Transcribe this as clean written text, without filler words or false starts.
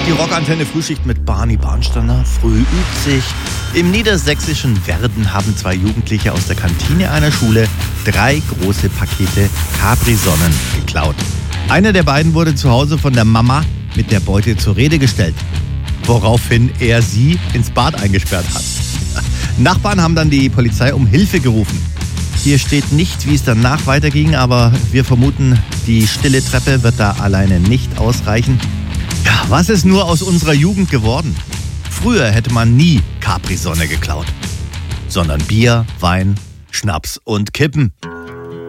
die Rockantenne Frühschicht mit Barney Barnsteiner. Früh übt sich. Im niedersächsischen Werden haben 2 Jugendliche aus der Kantine einer Schule 3 große Pakete Capri-Sonnen geklaut. Einer der beiden wurde zu Hause von der Mama mit der Beute zur Rede gestellt, woraufhin er sie ins Bad eingesperrt hat. Nachbarn haben dann die Polizei um Hilfe gerufen. Hier steht nicht, wie es danach weiterging, aber wir vermuten, die stille Treppe wird da alleine nicht ausreichen. Ja, was ist nur aus unserer Jugend geworden? Früher hätte man nie Capri-Sonne geklaut, sondern Bier, Wein, Schnaps und Kippen.